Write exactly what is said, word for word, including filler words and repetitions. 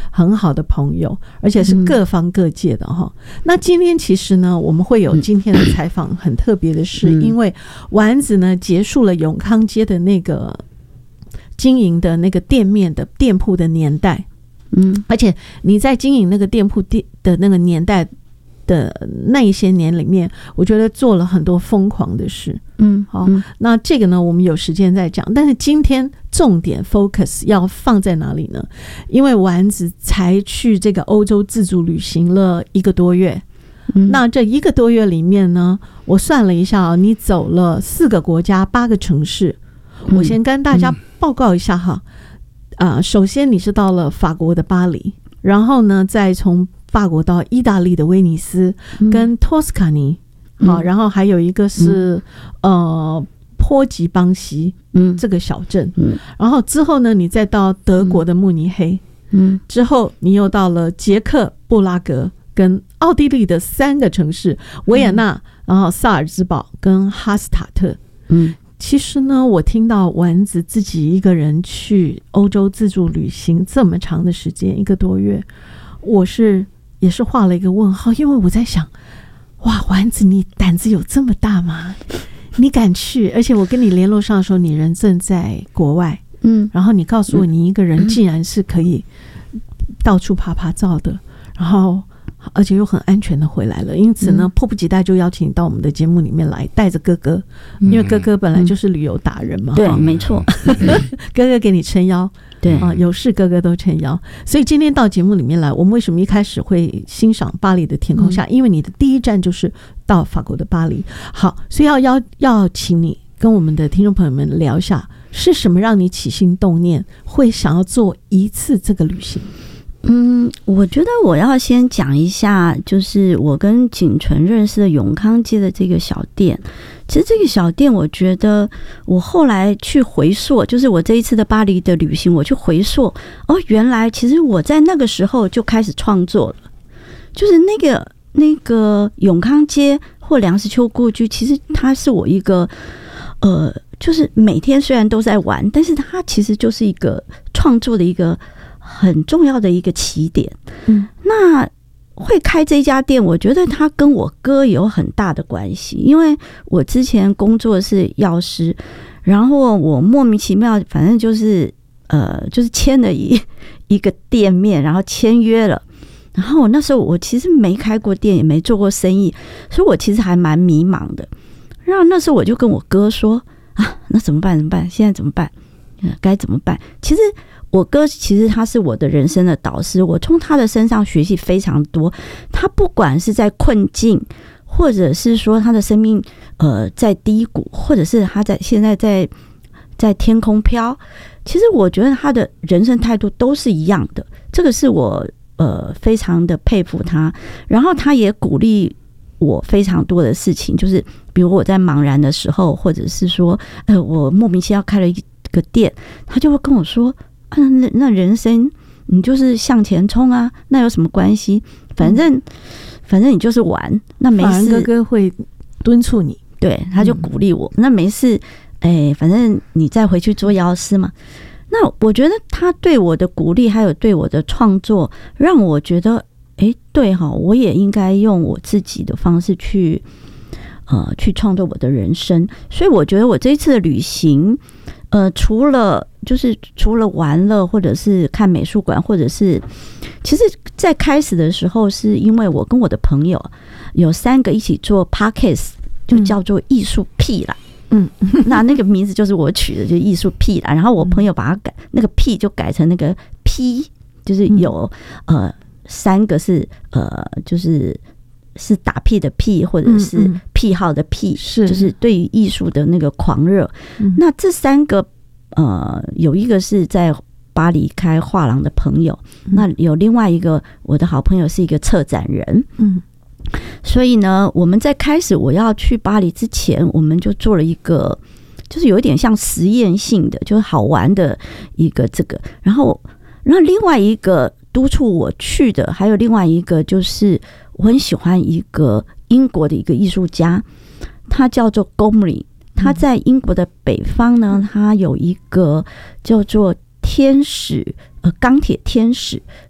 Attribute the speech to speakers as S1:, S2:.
S1: 很好的朋友，而且是各方各界的哈、嗯。那今天其实呢，我们会有今天的采访，很特别的是，嗯、因为丸子呢结束了永康街的那个经营的那个店面的店铺的年代，嗯，而且你在经营那个店铺的那个年代的那一些年里面，我觉得做了很多疯狂的事，嗯，好、哦，那这个呢，我们有时间再讲。但是今天重点 focus 要放在哪里呢？因为丸子才去这个欧洲自助旅行了一个多月，嗯、那这一个多月里面呢，我算了一下啊，你走了四个国家，八个城市。嗯、我先跟大家报告一下哈，啊、呃，首先你是到了法国的巴黎，然后呢，再从法国到意大利的威尼斯跟托斯卡尼，嗯、好，然后还有一个是、嗯、呃波吉邦西，嗯，这个小镇，嗯，然后之后呢，你再到德国的慕尼黑，嗯，之后你又到了捷克布拉格跟奥地利的三个城市维也纳，嗯、然后萨尔兹堡跟哈斯塔特，嗯。其实呢，我听到丸子自己一个人去欧洲自助旅行这么长的时间，一个多月，我是也是画了一个问号，因为我在想，哇，丸子你胆子有这么大吗？你敢去？而且我跟你联络上的时候，你人正在国外，嗯，然后你告诉我你一个人竟然是可以到处爬爬照的，然后而且又很安全的回来了，因此呢，迫不及待就邀请你到我们的节目里面来，带着哥哥，因为哥哥本来就是旅游达人嘛，
S2: 对，没错，
S1: 哥哥给你撑腰，对啊，有事哥哥都撑腰，所以今天到节目里面来，我们为什么一开始会欣赏巴黎的天空下？因为你的第一站就是到法国的巴黎，好，所以要邀要请你跟我们的听众朋友们聊一下，是什么让你起心动念会想要做一次这个旅行？
S2: 嗯，我觉得我要先讲一下，就是我跟景纯认识的永康街的这个小店。其实这个小店，我觉得我后来去回溯，就是我这一次的巴黎的旅行，我去回溯，哦，原来其实我在那个时候就开始创作了，就是那个那个永康街或梁实秋故居，其实它是我一个呃，就是每天虽然都在玩，但是它其实就是一个创作的一个很重要的一个起点。嗯，那会开这家店，我觉得它跟我哥有很大的关系，因为我之前工作是药师，然后我莫名其妙，反正就是呃，就是签了一一个店面，然后签约了。然后我那时候我其实没开过店，也没做过生意，所以我其实还蛮迷茫的。然后那时候我就跟我哥说啊，那怎么办？怎么办？现在怎么办？该怎么办？其实我哥其实他是我的人生的导师，我从他的身上学习非常多。他不管是在困境，或者是说他的生命呃在低谷，或者是他在现在在在天空飘，其实我觉得他的人生态度都是一样的。这个是我呃非常的佩服他，然后他也鼓励我非常多的事情，就是比如我在茫然的时候，或者是说呃我莫名其妙开了一个店，他就会跟我说啊，那那人生你就是向前冲啊，那有什么关系？反正、嗯、反正你就是玩，那没事。
S1: 哥哥会敦促你，
S2: 对，他就鼓励我，嗯、那没事，哎，反正你再回去做药师嘛。那我觉得他对我的鼓励，还有对我的创作，让我觉得，哎，对哈，我也应该用我自己的方式去，呃，去创作我的人生。所以我觉得我这一次的旅行。呃，除了就是除了玩乐，或者是看美术馆，或者是，其实，在开始的时候，是因为我跟我的朋友有三个一起做 podcast， 就叫做艺术屁啦，嗯，那那个名字就是我取的，就是艺术屁啦。然后我朋友把它改，那个屁就改成那个 P， 就是有呃三个是呃就是。是打屁的屁，或者是癖好的癖，是、嗯嗯、就是对于艺术的那个狂热。那这三个呃，有一个是在巴黎开画廊的朋友，嗯、那有另外一个我的好朋友是一个策展人。嗯，所以呢，我们在开始我要去巴黎之前，我们就做了一个，就是有一点像实验性的，就是好玩的一个这个。然后，然后另外一个督促我去的，还有另外一个就是。我很喜欢一个英国的一个艺术家，他叫做 Gomri， 他在英国的北方呢，他有一个叫做天使呃钢铁天使